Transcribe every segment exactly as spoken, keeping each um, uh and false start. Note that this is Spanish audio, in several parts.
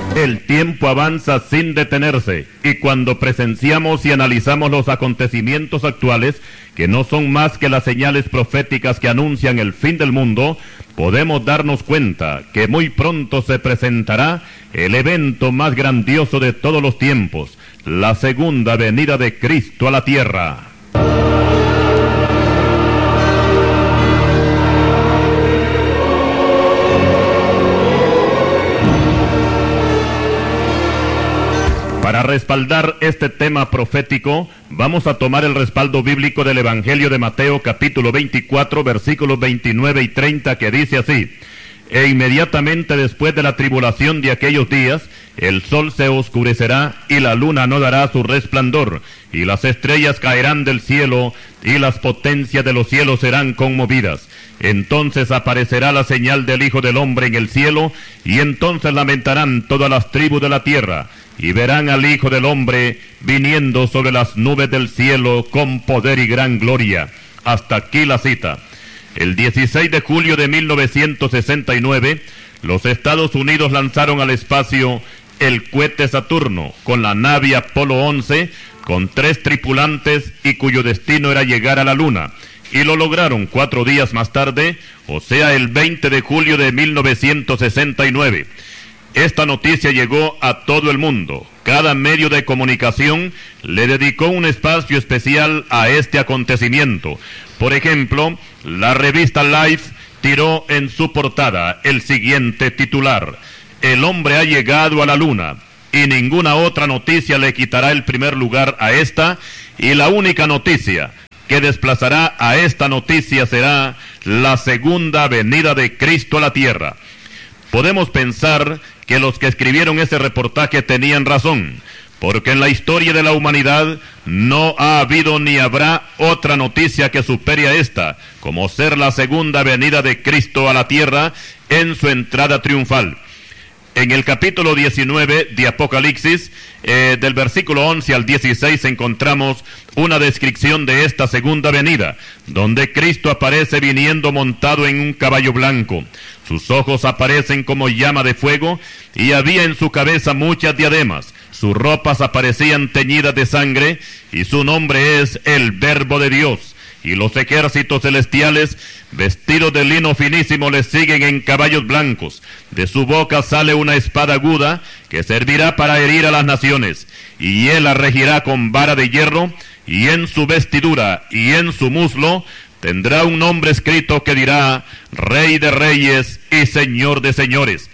El tiempo avanza sin detenerse, y cuando presenciamos y analizamos los acontecimientos actuales, que no son más que las señales proféticas que anuncian el fin del mundo, podemos darnos cuenta que muy pronto se presentará el evento más grandioso de todos los tiempos, la segunda venida de Cristo a la tierra. Para respaldar este tema profético, vamos a tomar el respaldo bíblico del Evangelio de Mateo, capítulo veinticuatro, versículos veintinueve y treinta, que dice así: E inmediatamente después de la tribulación de aquellos días, el sol se oscurecerá, y la luna no dará su resplandor, y las estrellas caerán del cielo, y las potencias de los cielos serán conmovidas. Entonces aparecerá la señal del Hijo del Hombre en el cielo, y entonces lamentarán todas las tribus de la tierra, y verán al Hijo del Hombre viniendo sobre las nubes del cielo con poder y gran gloria. Hasta aquí la cita. El dieciséis de julio de mil novecientos sesenta y nueve, los Estados Unidos lanzaron al espacio el cohete Saturno con la nave Apolo once, con tres tripulantes y cuyo destino era llegar a la Luna. Y lo lograron cuatro días más tarde, o sea, el veinte de julio de mil novecientos sesenta y nueve. Esta noticia llegó a todo el mundo. Cada medio de comunicación le dedicó un espacio especial a este acontecimiento. Por ejemplo, la revista Life tiró en su portada el siguiente titular: El hombre ha llegado a la luna, y ninguna otra noticia le quitará el primer lugar a esta, y la única noticia que desplazará a esta noticia será la segunda venida de Cristo a la tierra. Podemos pensar que los que escribieron ese reportaje tenían razón, porque en la historia de la humanidad no ha habido ni habrá otra noticia que supere a esta, como ser la segunda venida de Cristo a la tierra en su entrada triunfal. En el capítulo diecinueve de Apocalipsis, eh, del versículo once al dieciséis, encontramos una descripción de esta segunda venida, donde Cristo aparece viniendo montado en un caballo blanco. Sus ojos aparecen como llama de fuego, y había en su cabeza muchas diademas. Sus ropas aparecían teñidas de sangre, y su nombre es el Verbo de Dios. Y los ejércitos celestiales, vestidos de lino finísimo, le siguen en caballos blancos. De su boca sale una espada aguda, que servirá para herir a las naciones. Y él la regirá con vara de hierro, y en su vestidura y en su muslo tendrá un nombre escrito que dirá: Rey de Reyes y Señor de Señores.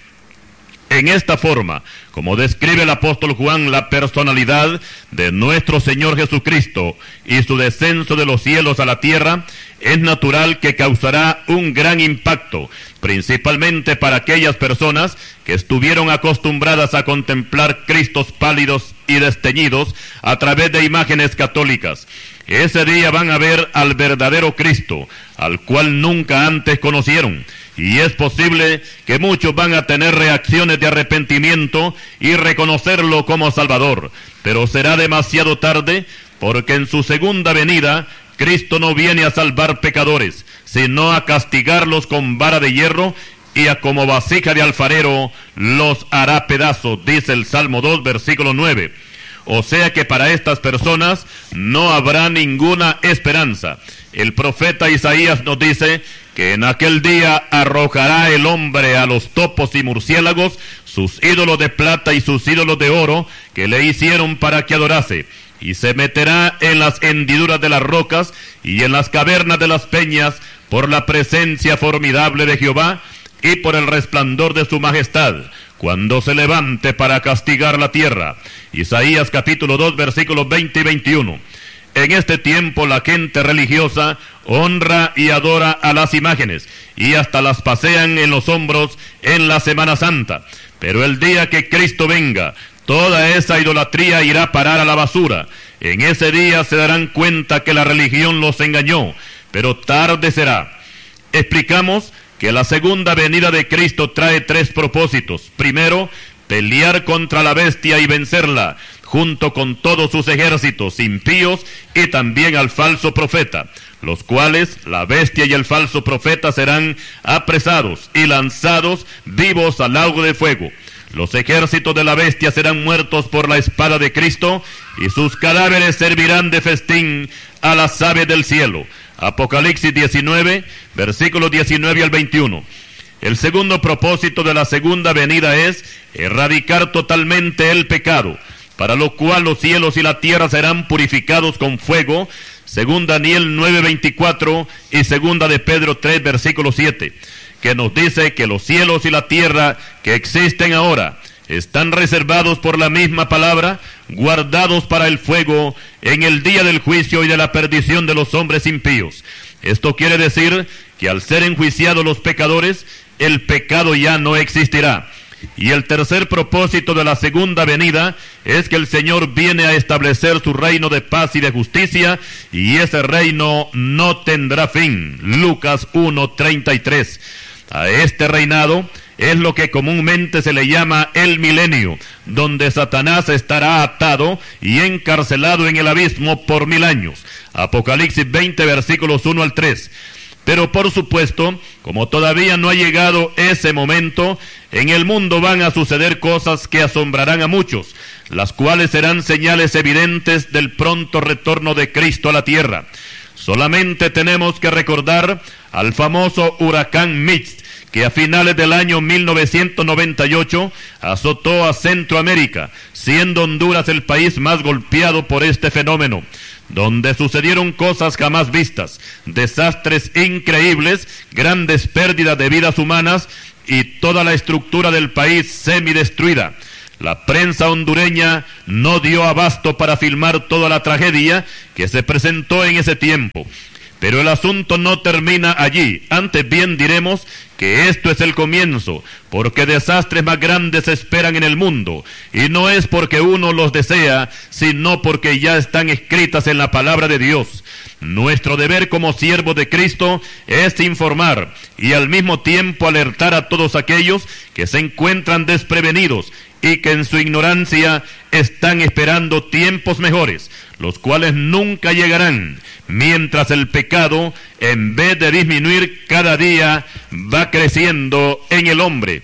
En esta forma, como describe el apóstol Juan la personalidad de nuestro Señor Jesucristo y su descenso de los cielos a la tierra, es natural que causará un gran impacto, principalmente para aquellas personas que estuvieron acostumbradas a contemplar Cristos pálidos y desteñidos a través de imágenes católicas. Ese día van a ver al verdadero Cristo, al cual nunca antes conocieron. Y es posible que muchos van a tener reacciones de arrepentimiento y reconocerlo como Salvador. Pero será demasiado tarde, porque en su segunda venida, Cristo no viene a salvar pecadores, sino a castigarlos con vara de hierro, y a como vasija de alfarero los hará pedazos, dice el Salmo dos, versículo nueve. O sea que para estas personas no habrá ninguna esperanza. El profeta Isaías nos dice que en aquel día arrojará el hombre a los topos y murciélagos sus ídolos de plata y sus ídolos de oro que le hicieron para que adorase, y se meterá en las hendiduras de las rocas y en las cavernas de las peñas por la presencia formidable de Jehová y por el resplandor de su majestad, cuando se levante para castigar la tierra. Isaías capítulo dos, versículos veinte y veintiuno. En este tiempo la gente religiosa honra y adora a las imágenes, y hasta las pasean en los hombros en la Semana Santa. Pero el día que Cristo venga, toda esa idolatría irá a parar a la basura. En ese día se darán cuenta que la religión los engañó, pero tarde será. Explicamos que la segunda venida de Cristo trae tres propósitos. Primero, pelear contra la bestia y vencerla, junto con todos sus ejércitos impíos y también al falso profeta, los cuales, la bestia y el falso profeta, serán apresados y lanzados vivos al lago de fuego. Los ejércitos de la bestia serán muertos por la espada de Cristo, y sus cadáveres servirán de festín a las aves del cielo. Apocalipsis diecinueve, versículos diecinueve al veintiuno. El segundo propósito de la segunda venida es erradicar totalmente el pecado, para lo cual los cielos y la tierra serán purificados con fuego, según Daniel nueve veinticuatro y segunda de Pedro tres versículo siete, que nos dice que los cielos y la tierra que existen ahora están reservados por la misma palabra, guardados para el fuego en el día del juicio y de la perdición de los hombres impíos. Esto quiere decir que al ser enjuiciados los pecadores, el pecado ya no existirá. Y el tercer propósito de la segunda venida es que el Señor viene a establecer su reino de paz y de justicia, y ese reino no tendrá fin. Lucas uno treinta y tres. A este reinado es lo que comúnmente se le llama el milenio, donde Satanás estará atado y encarcelado en el abismo por mil años. Apocalipsis veinte versículos uno al tres. Pero por supuesto, como todavía no ha llegado ese momento, en el mundo van a suceder cosas que asombrarán a muchos, las cuales serán señales evidentes del pronto retorno de Cristo a la tierra. Solamente tenemos que recordar al famoso huracán Mitch, que a finales del año mil novecientos noventa y ocho azotó a Centroamérica, siendo Honduras el país más golpeado por este fenómeno, donde sucedieron cosas jamás vistas, desastres increíbles, grandes pérdidas de vidas humanas y toda la estructura del país semidestruida. La prensa hondureña no dio abasto para filmar toda la tragedia que se presentó en ese tiempo. Pero el asunto no termina allí. Antes bien diremos que esto es el comienzo, porque desastres más grandes se esperan en el mundo, y no es porque uno los desea, sino porque ya están escritas en la palabra de Dios. Nuestro deber como siervos de Cristo es informar y al mismo tiempo alertar a todos aquellos que se encuentran desprevenidos y que en su ignorancia están esperando tiempos mejores, los cuales nunca llegarán, mientras el pecado, en vez de disminuir cada día, va creciendo en el hombre.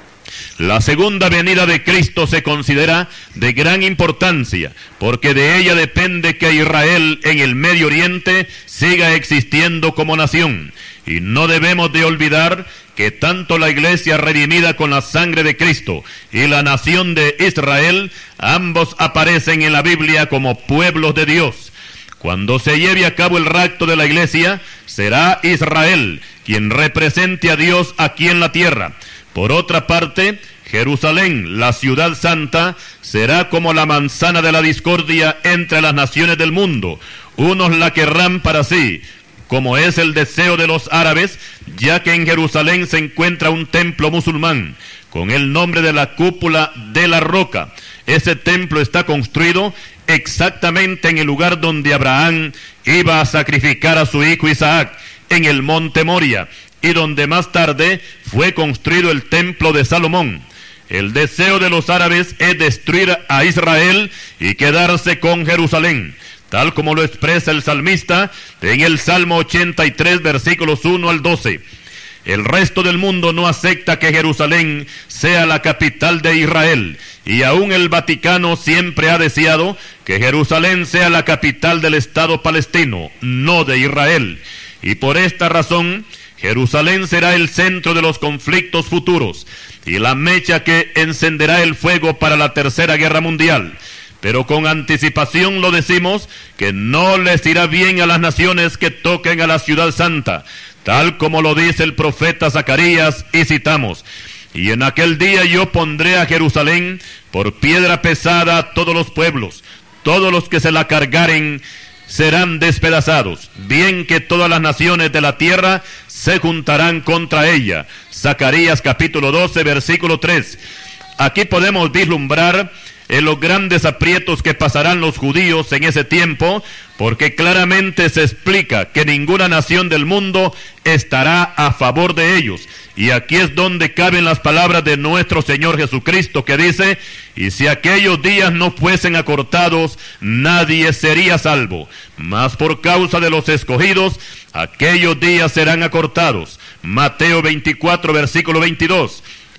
La segunda venida de Cristo se considera de gran importancia, porque de ella depende que Israel en el Medio Oriente siga existiendo como nación. Y no debemos de olvidar que tanto la iglesia redimida con la sangre de Cristo y la nación de Israel, ambos aparecen en la Biblia como pueblos de Dios. Cuando se lleve a cabo el rapto de la iglesia, será Israel quien represente a Dios aquí en la tierra. Por otra parte, Jerusalén, la ciudad santa, será como la manzana de la discordia entre las naciones del mundo. Unos la querrán para sí, como es el deseo de los árabes, ya que en Jerusalén se encuentra un templo musulmán, con el nombre de la cúpula de la roca. Ese templo está construido exactamente en el lugar donde Abraham iba a sacrificar a su hijo Isaac, en el monte Moria, y donde más tarde fue construido el templo de Salomón. El deseo de los árabes es destruir a Israel y quedarse con Jerusalén, tal como lo expresa el salmista en el Salmo ochenta y tres, versículos uno al doce. El resto del mundo no acepta que Jerusalén sea la capital de Israel, y aún el Vaticano siempre ha deseado que Jerusalén sea la capital del Estado palestino, no de Israel. Y por esta razón, Jerusalén será el centro de los conflictos futuros y la mecha que encenderá el fuego para la Tercera Guerra Mundial. Pero con anticipación lo decimos, que no les irá bien a las naciones que toquen a la ciudad santa, tal como lo dice el profeta Zacarías, y citamos: y en aquel día yo pondré a Jerusalén por piedra pesada a todos los pueblos, todos los que se la cargaren serán despedazados, bien que todas las naciones de la tierra se juntarán contra ella. Zacarías capítulo doce, versículo tres. Aquí podemos vislumbrar en los grandes aprietos que pasarán los judíos en ese tiempo, porque claramente se explica que ninguna nación del mundo estará a favor de ellos. Y aquí es donde caben las palabras de nuestro Señor Jesucristo, que dice: y si aquellos días no fuesen acortados, nadie sería salvo, mas por causa de los escogidos, aquellos días serán acortados. Mateo veinticuatro, versículo veintidós.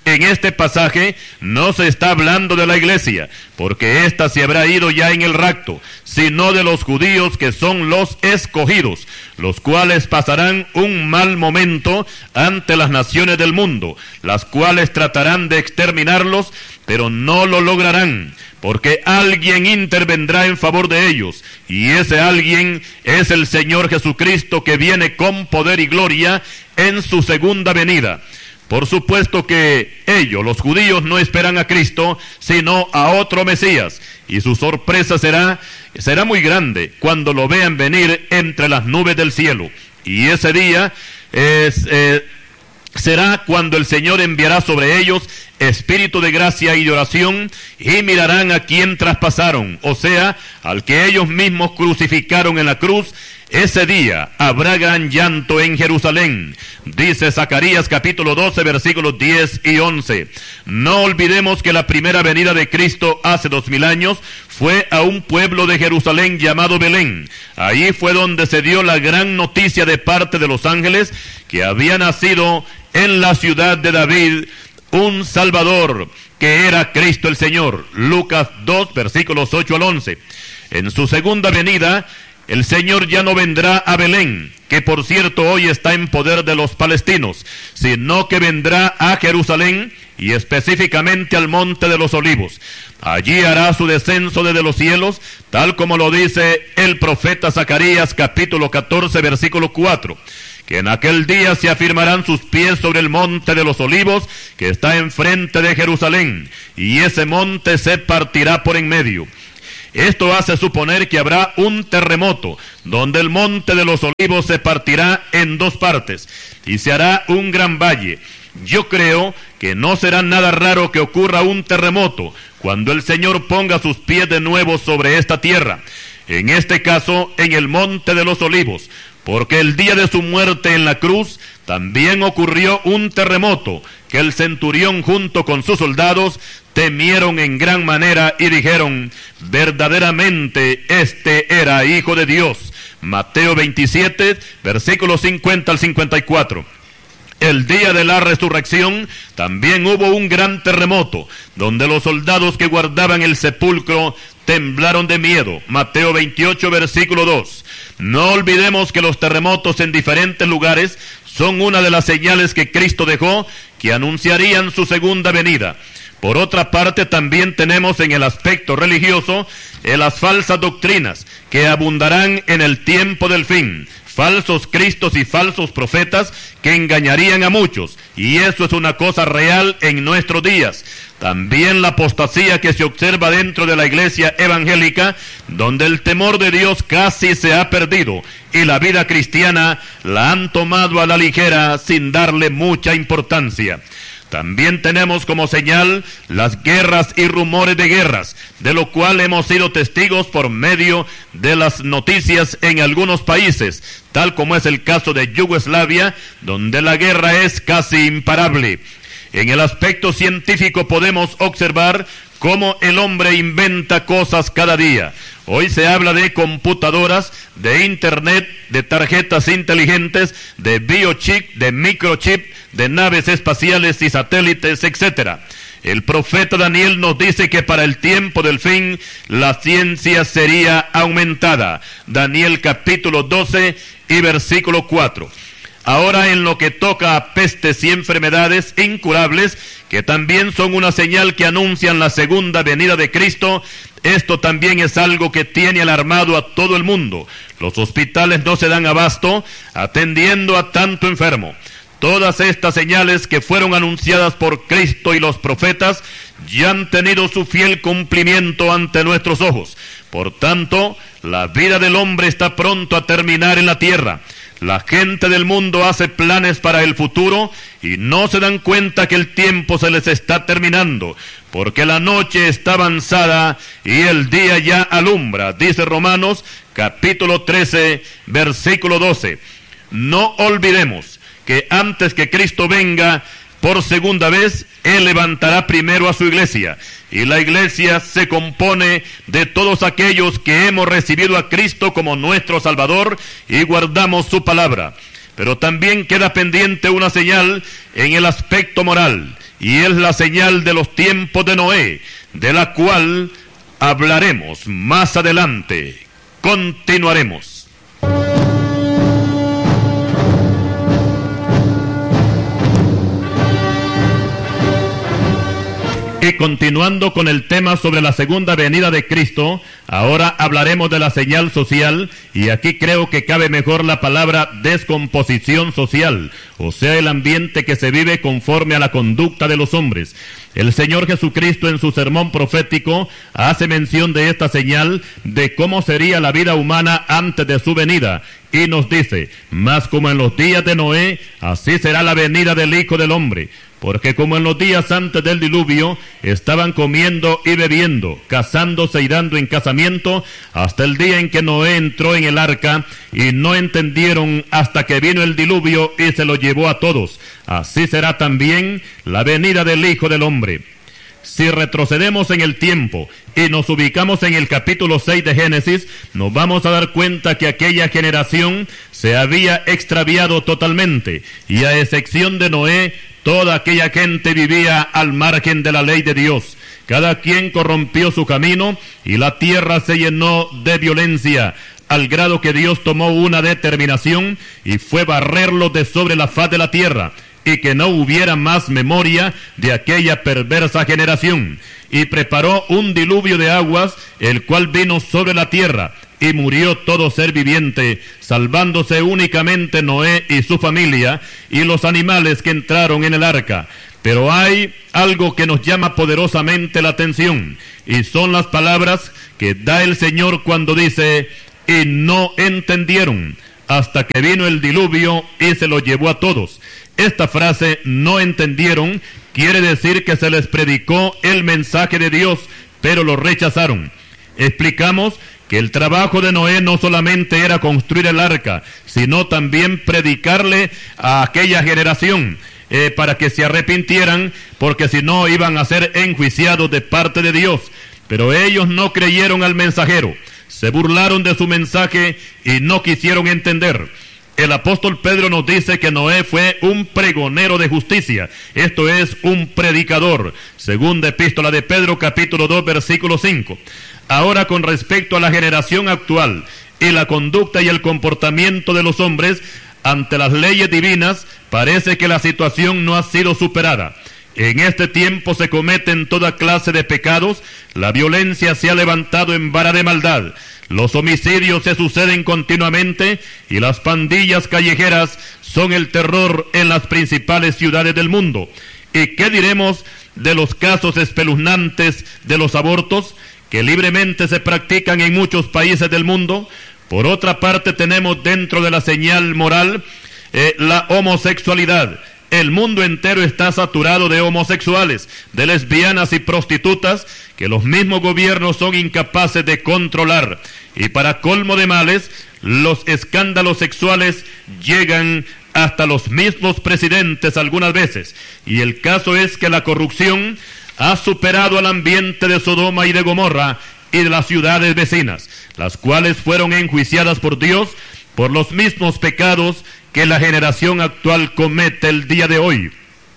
En este pasaje no se está hablando de la iglesia, porque ésta se habrá ido ya en el rapto, sino de los judíos que son los escogidos, los cuales pasarán un mal momento ante las naciones del mundo, las cuales tratarán de exterminarlos, pero no lo lograrán, porque alguien intervendrá en favor de ellos, y ese alguien es el Señor Jesucristo, que viene con poder y gloria en su segunda venida. Por supuesto que ellos, los judíos, no esperan a Cristo, sino a otro Mesías, y su sorpresa será, será muy grande cuando lo vean venir entre las nubes del cielo. Y ese día es, eh, será cuando el Señor enviará sobre ellos espíritu de gracia y de oración, y mirarán a quien traspasaron, o sea, al que ellos mismos crucificaron en la cruz. Ese día habrá gran llanto en Jerusalén, dice Zacarías capítulo doce, versículos diez y once. No olvidemos que la primera venida de Cristo hace dos mil años fue a un pueblo de Jerusalén llamado Belén. Ahí fue donde se dio la gran noticia de parte de los ángeles, que había nacido en la ciudad de David un Salvador, que era Cristo el Señor. Lucas dos, versículos ocho al once. En su segunda venida, el Señor ya no vendrá a Belén, que por cierto hoy está en poder de los palestinos, sino que vendrá a Jerusalén, y específicamente al Monte de los Olivos. Allí hará su descenso desde los cielos, tal como lo dice el profeta Zacarías capítulo catorce, versículo cuatro. Que en aquel día se afirmarán sus pies sobre el Monte de los Olivos, que está enfrente de Jerusalén, y ese monte se partirá por en medio. Esto hace suponer que habrá un terremoto, donde el Monte de los Olivos se partirá en dos partes, y se hará un gran valle. Yo creo que no será nada raro que ocurra un terremoto, cuando el Señor ponga sus pies de nuevo sobre esta tierra. En este caso, en el Monte de los Olivos, porque el día de su muerte en la cruz también ocurrió un terremoto, que el centurión junto con sus soldados temieron en gran manera y dijeron: verdaderamente este era Hijo de Dios. Mateo veintisiete, versículos cincuenta al cincuenta y cuatro. El día de la resurrección también hubo un gran terremoto, donde los soldados que guardaban el sepulcro temblaron de miedo. Mateo veintiocho, versículo dos. No olvidemos que los terremotos en diferentes lugares son una de las señales que Cristo dejó, que anunciarían su segunda venida. Por otra parte, también tenemos en el aspecto religioso eh, las falsas doctrinas que abundarán en el tiempo del fin. Falsos cristos y falsos profetas que engañarían a muchos, y eso es una cosa real en nuestros días. También la apostasía que se observa dentro de la iglesia evangélica, donde el temor de Dios casi se ha perdido, y la vida cristiana la han tomado a la ligera sin darle mucha importancia. También tenemos como señal las guerras y rumores de guerras, de lo cual hemos sido testigos por medio de las noticias en algunos países, tal como es el caso de Yugoslavia, donde la guerra es casi imparable. En el aspecto científico podemos observar cómo el hombre inventa cosas cada día. Hoy se habla de computadoras, de internet, de tarjetas inteligentes, de biochip, de microchip, de naves espaciales y satélites, etcétera. El profeta Daniel nos dice que para el tiempo del fin la ciencia sería aumentada. Daniel capítulo doce y versículo cuatro. Ahora, en lo que toca a pestes y enfermedades incurables, que también son una señal que anuncian la segunda venida de Cristo, esto también es algo que tiene alarmado a todo el mundo. Los hospitales no se dan abasto atendiendo a tanto enfermo. Todas estas señales que fueron anunciadas por Cristo y los profetas ya han tenido su fiel cumplimiento ante nuestros ojos. Por tanto, la vida del hombre está pronto a terminar en la tierra. La gente del mundo hace planes para el futuro y no se dan cuenta que el tiempo se les está terminando, porque la noche está avanzada y el día ya alumbra, dice Romanos capítulo trece, versículo doce. No olvidemos que antes que Cristo venga por segunda vez, Él levantará primero a su iglesia, y la iglesia se compone de todos aquellos que hemos recibido a Cristo como nuestro Salvador y guardamos su palabra. Pero también queda pendiente una señal en el aspecto moral, y es la señal de los tiempos de Noé, de la cual hablaremos más adelante. Continuaremos. Y continuando con el tema sobre la segunda venida de Cristo, ahora hablaremos de la señal social, y aquí creo que cabe mejor la palabra descomposición social, o sea, el ambiente que se vive conforme a la conducta de los hombres. El Señor Jesucristo en su sermón profético hace mención de esta señal, de cómo sería la vida humana antes de su venida, y nos dice: mas como en los días de Noé, así será la venida del Hijo del Hombre. Porque como en los días antes del diluvio, estaban comiendo y bebiendo, casándose y dando en casamiento, hasta el día en que Noé entró en el arca, y no entendieron hasta que vino el diluvio y se lo llevó a todos. Así será también la venida del Hijo del Hombre. Si retrocedemos en el tiempo y nos ubicamos en el capítulo seis de Génesis, nos vamos a dar cuenta que aquella generación se había extraviado totalmente, y a excepción de Noé, toda aquella gente vivía al margen de la ley de Dios. Cada quien corrompió su camino, y la tierra se llenó de violencia, al grado que Dios tomó una determinación y fue barrerlo de sobre la faz de la tierra, y que no hubiera más memoria de aquella perversa generación, y preparó un diluvio de aguas, el cual vino sobre la tierra, y murió todo ser viviente, salvándose únicamente Noé y su familia, y los animales que entraron en el arca. Pero hay algo que nos llama poderosamente la atención, y son las palabras que da el Señor cuando dice: y no entendieron, hasta que vino el diluvio y se lo llevó a todos. Esta frase, no entendieron, quiere decir que se les predicó el mensaje de Dios, pero lo rechazaron. Explicamos que el trabajo de Noé no solamente era construir el arca, sino también predicarle a aquella generación, eh, para que se arrepintieran, porque si no iban a ser enjuiciados de parte de Dios. Pero ellos no creyeron al mensajero, se burlaron de su mensaje y no quisieron entender. El apóstol Pedro nos dice que Noé fue un pregonero de justicia, esto es, un predicador, segunda epístola de Pedro, capítulo dos, versículo cinco. Ahora, con respecto a la generación actual y la conducta y el comportamiento de los hombres ante las leyes divinas, parece que la situación no ha sido superada. En este tiempo se cometen toda clase de pecados, la violencia se ha levantado en vara de maldad, los homicidios se suceden continuamente, y las pandillas callejeras son el terror en las principales ciudades del mundo. ¿Y qué diremos de los casos espeluznantes de los abortos, que libremente se practican en muchos países del mundo? Por otra parte, tenemos dentro de la señal moral eh, la homosexualidad. El mundo entero está saturado de homosexuales, de lesbianas y prostitutas, que los mismos gobiernos son incapaces de controlar. Y para colmo de males, los escándalos sexuales llegan hasta los mismos presidentes algunas veces. Y el caso es que la corrupción ha superado al ambiente de Sodoma y de Gomorra y de las ciudades vecinas, las cuales fueron enjuiciadas por Dios por los mismos pecados que la generación actual comete el día de hoy.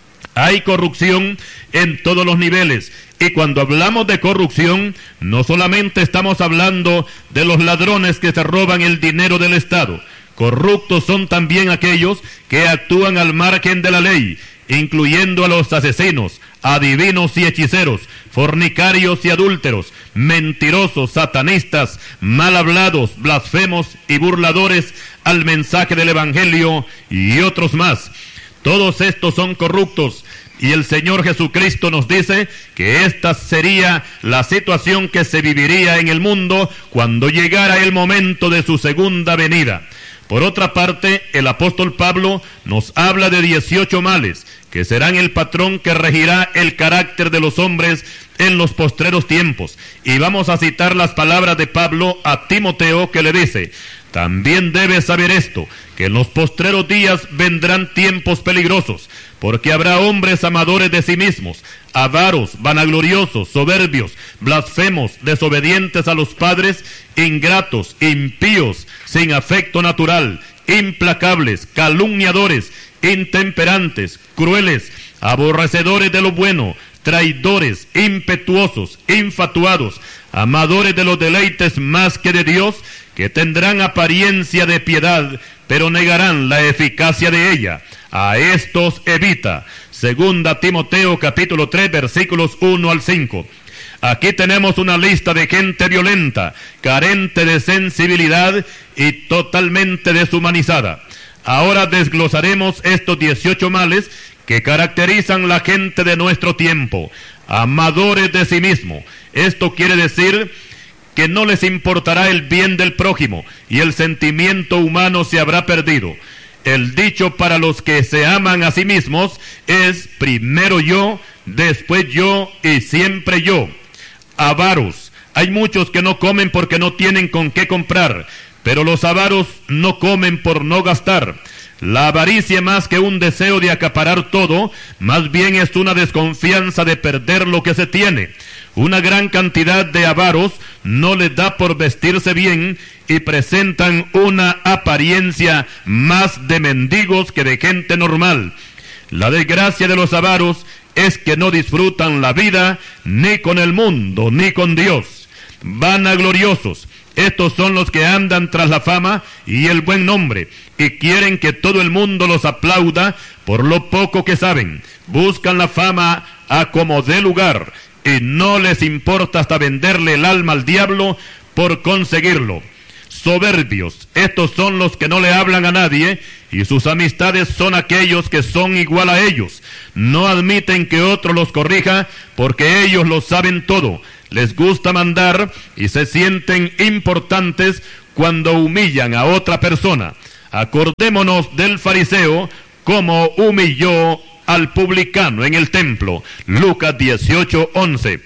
Hay corrupción en todos los niveles, y cuando hablamos de corrupción, no solamente estamos hablando de los ladrones que se roban el dinero del Estado. Corruptos son también aquellos que actúan al margen de la ley, incluyendo a los asesinos, adivinos y hechiceros, fornicarios y adúlteros, mentirosos, satanistas, mal hablados, blasfemos y burladores al mensaje del Evangelio, y otros más. Todos estos son corruptos, y el Señor Jesucristo nos dice que esta sería la situación que se viviría en el mundo cuando llegara el momento de su segunda venida. Por otra parte, el apóstol Pablo nos habla de dieciocho males, que serán el patrón que regirá el carácter de los hombres en los postreros tiempos. Y vamos a citar las palabras de Pablo a Timoteo, que le dice: también debes saber esto, que en los postreros días vendrán tiempos peligrosos, porque habrá hombres amadores de sí mismos, avaros, vanagloriosos, soberbios, blasfemos, desobedientes a los padres, ingratos, impíos, sin afecto natural, implacables, calumniadores, intemperantes, crueles, aborrecedores de lo bueno, traidores, impetuosos, infatuados, amadores de los deleites más que de Dios, que tendrán apariencia de piedad, pero negarán la eficacia de ella. A estos evita. Segunda Timoteo capítulo tres versículos uno al cinco. Aquí tenemos una lista de gente violenta, carente de sensibilidad y totalmente deshumanizada. Ahora desglosaremos estos dieciocho males que caracterizan la gente de nuestro tiempo. Amadores de sí mismo. Esto quiere decir que no les importará el bien del prójimo y el sentimiento humano se habrá perdido. El dicho para los que se aman a sí mismos es primero yo, después yo y siempre yo. Avaros. Hay muchos que no comen porque no tienen con qué comprar, pero los avaros no comen por no gastar. La avaricia, más que un deseo de acaparar todo, más bien es una desconfianza de perder lo que se tiene. Una gran cantidad de avaros no les da por vestirse bien y presentan una apariencia más de mendigos que de gente normal. La desgracia de los avaros es que no disfrutan la vida ni con el mundo ni con Dios. Vanagloriosos. Estos son los que andan tras la fama y el buen nombre, y quieren que todo el mundo los aplauda por lo poco que saben. Buscan la fama a como dé lugar, y no les importa hasta venderle el alma al diablo por conseguirlo. Soberbios, estos son los que no le hablan a nadie, y sus amistades son aquellos que son igual a ellos. No admiten que otro los corrija, porque ellos lo saben todo. Les gusta mandar y se sienten importantes cuando humillan a otra persona. Acordémonos del fariseo como humilló al publicano en el templo. Lucas dieciocho once.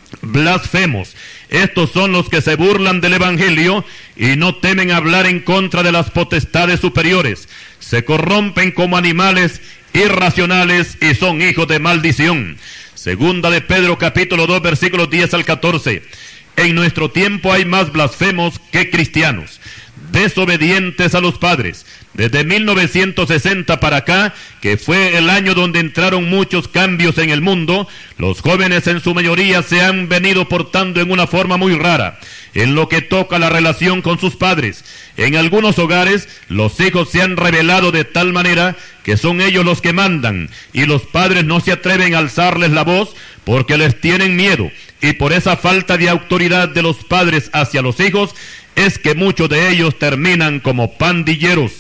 Blasfemos. Estos son los que se burlan del evangelio y no temen hablar en contra de las potestades superiores. Se corrompen como animales irracionales y son hijos de maldición. Segunda de Pedro capítulo dos versículos diez al catorce. En nuestro tiempo hay más blasfemos que cristianos, desobedientes a los padres. Desde mil novecientos sesenta para acá, que fue el año donde entraron muchos cambios en el mundo, los jóvenes en su mayoría se han venido portando en una forma muy rara, en lo que toca la relación con sus padres. En algunos hogares, los hijos se han rebelado de tal manera que son ellos los que mandan, y los padres no se atreven a alzarles la voz porque les tienen miedo, y por esa falta de autoridad de los padres hacia los hijos, es que muchos de ellos terminan como pandilleros.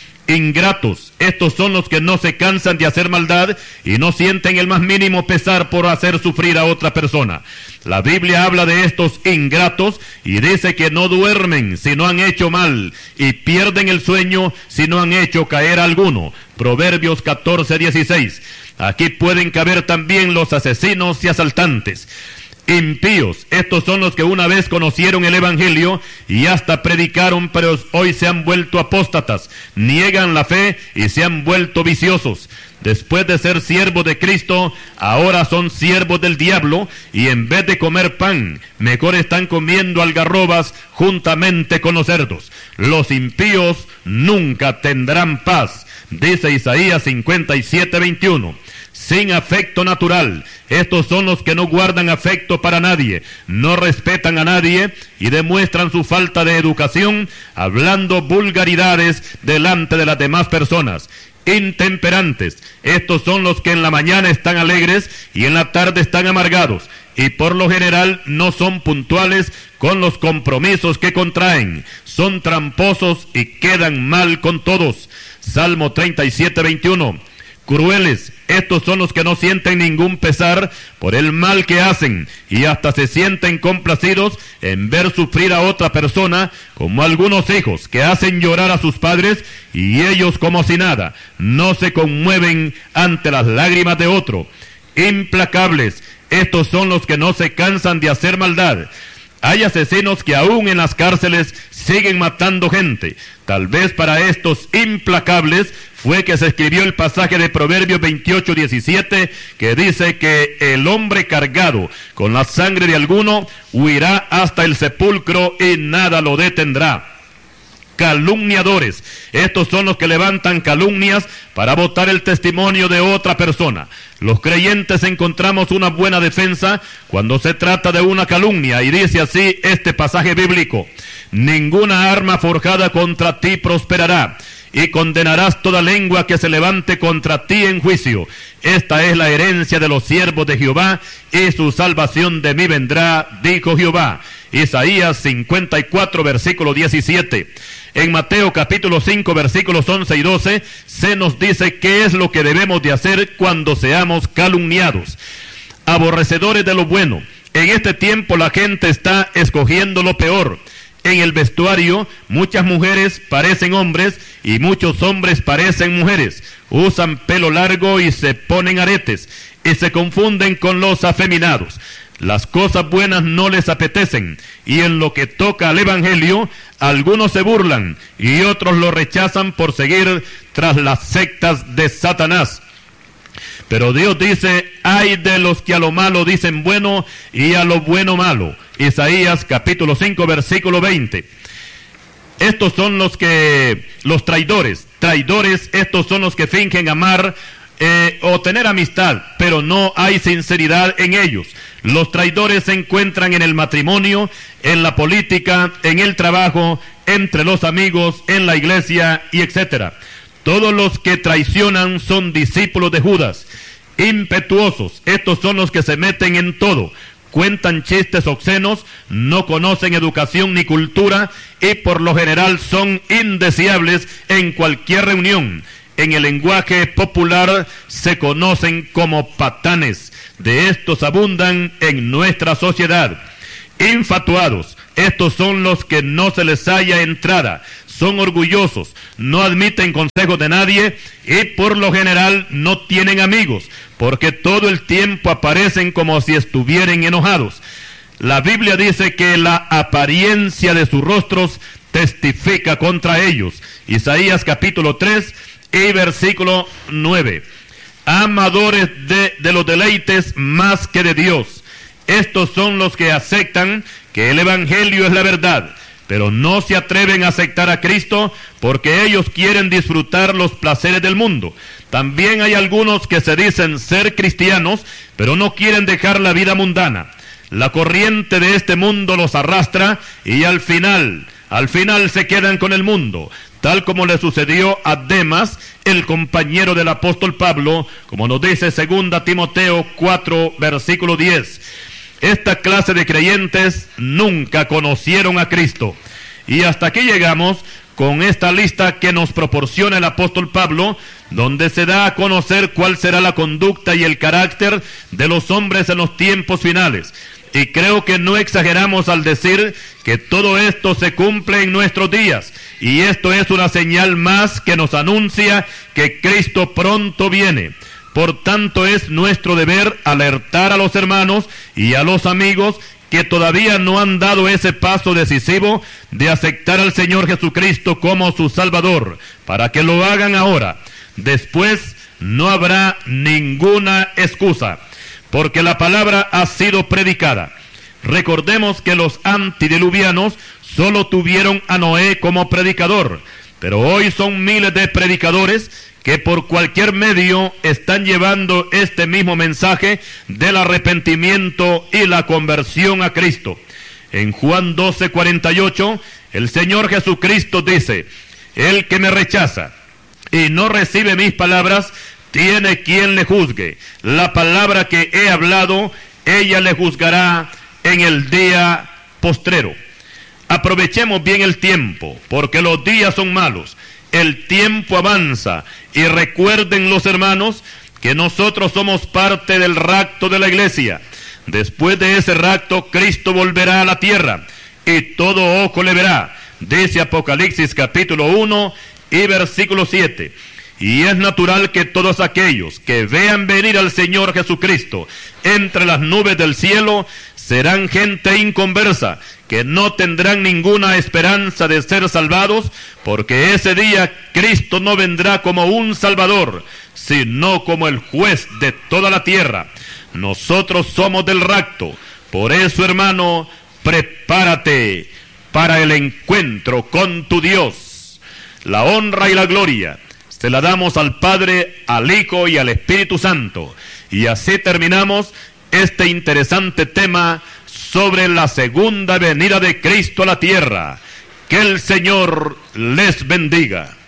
Ingratos, estos son los que no se cansan de hacer maldad y no sienten el más mínimo pesar por hacer sufrir a otra persona. La Biblia habla de estos ingratos y dice que no duermen si no han hecho mal y pierden el sueño si no han hecho caer a alguno. Proverbios catorce dieciséis. Aquí pueden caber también los asesinos y asaltantes. Impíos, estos son los que una vez conocieron el evangelio y hasta predicaron, pero hoy se han vuelto apóstatas, niegan la fe y se han vuelto viciosos. Después de ser siervos de Cristo, ahora son siervos del diablo, y en vez de comer pan, mejor están comiendo algarrobas juntamente con los cerdos. Los impíos nunca tendrán paz, dice Isaías cincuenta y siete veintiuno. Sin afecto natural, estos son los que no guardan afecto para nadie, no respetan a nadie y demuestran su falta de educación hablando vulgaridades delante de las demás personas. Intemperantes, estos son los que en la mañana están alegres y en la tarde están amargados, y por lo general no son puntuales con los compromisos que contraen, son tramposos y quedan mal con todos. Salmo treinta y siete veintiuno. Crueles, estos son los que no sienten ningún pesar por el mal que hacen y hasta se sienten complacidos en ver sufrir a otra persona, como algunos hijos que hacen llorar a sus padres y ellos como si nada, no se conmueven ante las lágrimas de otro. Implacables, estos son los que no se cansan de hacer maldad. Hay asesinos que aún en las cárceles siguen matando gente. Tal vez para estos implacables fue que se escribió el pasaje de Proverbios veintiocho diecisiete, que dice que el hombre cargado con la sangre de alguno huirá hasta el sepulcro y nada lo detendrá. calumniadores. Estos son los que levantan calumnias para botar el testimonio de otra persona. Los creyentes encontramos una buena defensa cuando se trata de una calumnia, y dice así este pasaje bíblico: ninguna arma forjada contra ti prosperará, y condenarás toda lengua que se levante contra ti en juicio. Esta es la herencia de los siervos de Jehová, y su salvación de mí vendrá, dijo Jehová. Isaías cincuenta y cuatro, versículo diecisiete. En Mateo capítulo cinco, versículos once y doce, se nos dice qué es lo que debemos de hacer cuando seamos calumniados. Aborrecedores de lo bueno. En este tiempo la gente está escogiendo lo peor. En el vestuario, muchas mujeres parecen hombres y muchos hombres parecen mujeres. Usan pelo largo y se ponen aretes y se confunden con los afeminados. Las cosas buenas no les apetecen, y en lo que toca al evangelio, algunos se burlan y otros lo rechazan por seguir tras las sectas de Satanás. Pero Dios dice: ay de los que a lo malo dicen bueno y a lo bueno malo. Isaías capítulo cinco, versículo veinte. Estos son los que, los traidores, traidores, estos son los que fingen amar eh, o tener amistad, pero no hay sinceridad en ellos. Los traidores se encuentran en el matrimonio, en la política, en el trabajo, entre los amigos, en la iglesia y etcétera. Todos los que traicionan son discípulos de Judas. Impetuosos, estos son los que se meten en todo. Cuentan chistes obscenos, no conocen educación ni cultura y por lo general son indeseables en cualquier reunión. En el lenguaje popular se conocen como patanes. De estos abundan en nuestra sociedad. Infatuados, estos son los que no se les halla entrada. Son orgullosos, no admiten consejos de nadie y por lo general no tienen amigos, porque todo el tiempo aparecen como si estuvieran enojados. La Biblia dice que la apariencia de sus rostros testifica contra ellos. Isaías capítulo tres y versículo nueve. Amadores de, de los deleites más que de Dios. Estos son los que aceptan que el evangelio es la verdad, pero no se atreven a aceptar a Cristo porque ellos quieren disfrutar los placeres del mundo. También hay algunos que se dicen ser cristianos, pero no quieren dejar la vida mundana. La corriente de este mundo los arrastra y al final, al final se quedan con el mundo, tal como le sucedió a Demas, el compañero del apóstol Pablo, como nos dice segunda Timoteo cuatro, versículo diez. Esta clase de creyentes nunca conocieron a Cristo. Y hasta aquí llegamos con esta lista que nos proporciona el apóstol Pablo, donde se da a conocer cuál será la conducta y el carácter de los hombres en los tiempos finales. Y creo que no exageramos al decir que todo esto se cumple en nuestros días. Y esto es una señal más que nos anuncia que Cristo pronto viene. Por tanto, es nuestro deber alertar a los hermanos y a los amigos que todavía no han dado ese paso decisivo de aceptar al Señor Jesucristo como su Salvador, para que lo hagan ahora. Después no habrá ninguna excusa, porque la palabra ha sido predicada. Recordemos que los antidiluvianos solo tuvieron a Noé como predicador, pero hoy son miles de predicadores que por cualquier medio están llevando este mismo mensaje del arrepentimiento y la conversión a Cristo. En Juan doce, cuarenta y ocho, el Señor Jesucristo dice: el que me rechaza y no recibe mis palabras, tiene quien le juzgue. La palabra que he hablado, ella le juzgará en el día postrero. Aprovechemos bien el tiempo, porque los días son malos. El tiempo avanza, y recuerden los hermanos que nosotros somos parte del rapto de la iglesia. Después de ese rapto, Cristo volverá a la tierra y todo ojo le verá, dice Apocalipsis capítulo uno y versículo siete. Y es natural que todos aquellos que vean venir al Señor Jesucristo entre las nubes del cielo serán gente inconversa, que no tendrán ninguna esperanza de ser salvados, porque ese día Cristo no vendrá como un Salvador, sino como el juez de toda la tierra. Nosotros somos del rapto. Por eso, hermano, prepárate para el encuentro con tu Dios. la honra y la gloria se la damos al Padre, al Hijo y al Espíritu Santo. Y así terminamos este interesante tema sobre la segunda venida de Cristo a la tierra. Que el Señor les bendiga.